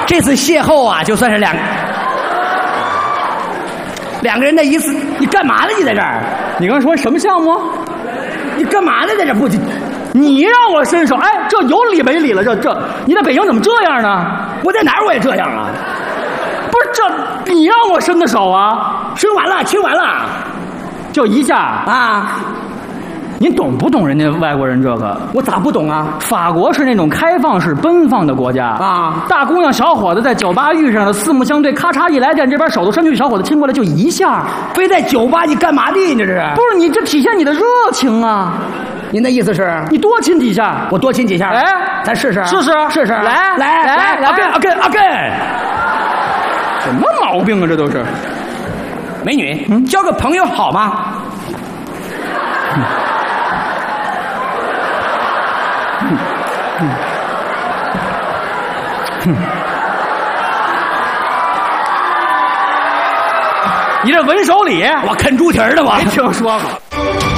这次邂逅啊，就算是两个人的一次。你干嘛呢？你在这儿？ 你刚说什么项目？ 你干嘛呢？在这不？ 你让我伸手，哎，这有理没理了？这，你在北京怎么这样呢？ 我在哪儿我也这样啊？ 不是这，你让我伸的手啊？ 伸完了，亲完了， 就一下啊？ 您懂不懂人家外国人这个？ 我咋不懂啊？ 法国是那种开放式奔放的国家啊， 大姑娘小伙子在酒吧遇上了，四目相对，咔嚓一来电，这边手都伸出去，小伙子亲过来就一下。 非在酒吧，你干嘛的？你这是？ 不是你这体现你的热情啊！ 您的意思是？ 你多亲几下， 我多亲几下。 哎， 咱试试， 试试， 试试， 来， 阿根， 什么毛病啊？这都是。 美女，交个朋友好吗？ 你这文手礼， 我啃猪蹄儿的，我没听说过。